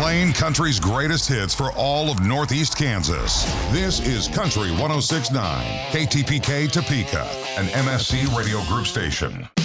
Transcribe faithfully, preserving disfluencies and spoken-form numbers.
Playing country's greatest hits for all of Northeast Kansas. This is Country one oh six point nine, K T P K Topeka, an M F C radio group station.